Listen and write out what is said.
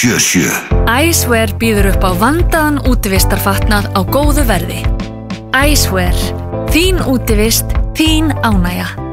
977. Icewear býður upp á vandaðan útivistarfatnað á góðu verði. Icewear. Þín útivist, þín ánægja.